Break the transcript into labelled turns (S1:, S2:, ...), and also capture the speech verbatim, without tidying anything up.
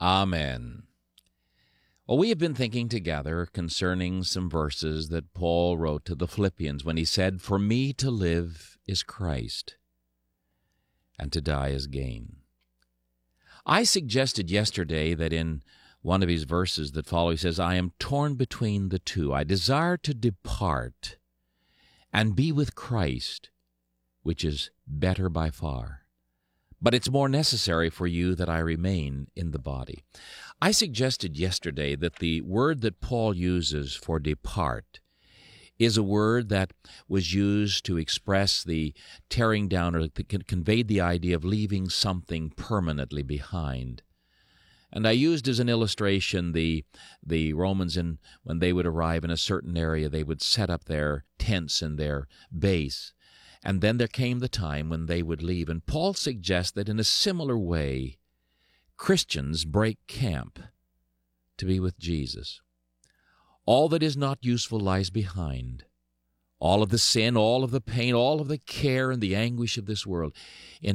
S1: Amen. Well, we have been thinking together concerning some verses that Paul wrote to the Philippians when he said, "For me to live is Christ, and to die is gain." I suggested yesterday that in one of his verses that follow, he says, "I am torn between the two. I desire to depart and be with Christ, which is better by far. But it's more necessary for you that I remain in the body." I suggested yesterday that the word that Paul uses for depart is a word that was used to express the tearing down, or that conveyed the idea of leaving something permanently behind. And I used as an illustration the the Romans, in, when they would arrive in a certain area, they would set up their tents and their base. And then there came the time when they would leave. And Paul suggests that in a similar way, Christians break camp to be with Jesus. All that is not useful lies behind. All of the sin, all of the pain, all of the care and the anguish of this world. In